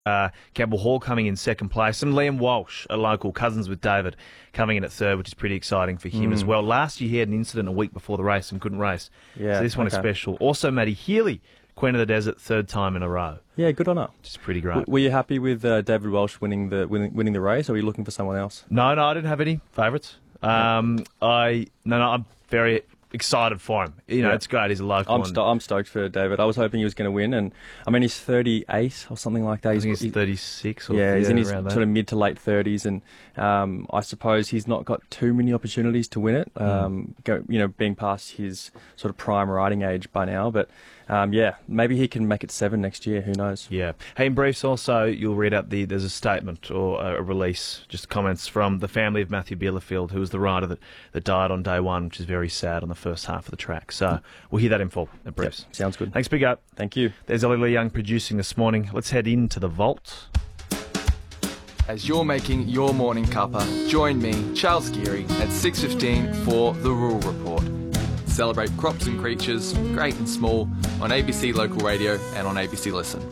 Campbell Hall coming in second place, and Liam Walsh, a local, cousins with David, coming in at third, which is pretty exciting for him as well. Last year he had an incident a week before the race and couldn't race. Yeah, so this one is special. Also, Maddie Healy, Queen of the Desert, third time in a row. Yeah, good on her. Which is pretty great. Were you happy with David Welsh winning the race, or were you looking for someone else? No, I didn't have any favourites. I'm very excited for him. It's great. He's a local. I'm stoked for David. I was hoping he was going to win, and I mean he's 38 or something like that. I think he's 36. Or he's in his sort of mid to late 30s, and I suppose he's not got too many opportunities to win it. Being past his sort of prime riding age by now, but. Maybe he can make it 7 next year. Who knows? Yeah. Hey, in briefs also, you'll read out there's a statement or a release, just comments from the family of Matthew Bielefeld, who was the rider that died on day one, which is very sad on the first half of the track. So we'll hear that in full at briefs. Yep, sounds good. Thanks, Big Up. Thank you. There's Ollie Lee Young producing this morning. Let's head into the vault. As you're making your morning cuppa, join me, Charles Geary, at 6:15 for The Rural Report. Celebrate crops and creatures, great and small, on ABC Local Radio and on ABC Listen.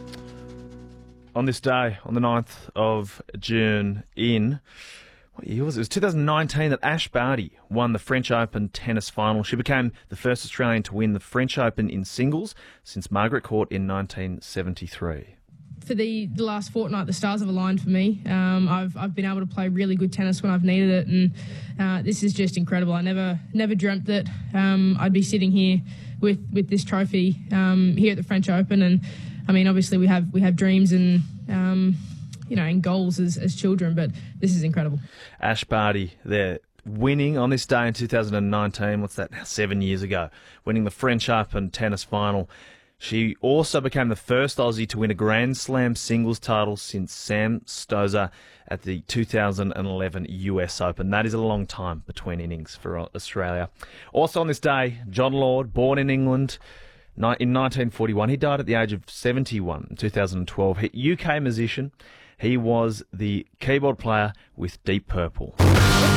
On this day, on the 9th of June, what year was it? It was 2019 that Ash Barty won the French Open tennis final. She became the first Australian to win the French Open in singles since Margaret Court in 1973. For the last fortnight, the stars have aligned for me. I've been able to play really good tennis when I've needed it, and this is just incredible. I never dreamt that I'd be sitting here with this trophy here at the French Open. And I mean, obviously we have dreams and and goals as children, but this is incredible. Ash Barty there, winning on this day in 2019. What's that? 7 years ago, winning the French Open tennis final. She also became the first Aussie to win a Grand Slam singles title since Sam Stosur at the 2011 US Open. That is a long time between innings for Australia. Also on this day, John Lord, born in England in 1941. He died at the age of 71 in 2012. UK musician. He was the keyboard player with Deep Purple.